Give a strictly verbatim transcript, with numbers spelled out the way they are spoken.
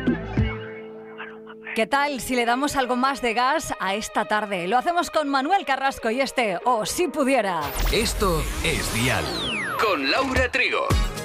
¿Qué tal si le damos algo más de gas a esta tarde? Lo hacemos con Manuel Carrasco y este, oh, si pudiera. Esto es Dial, con Laura Trigo.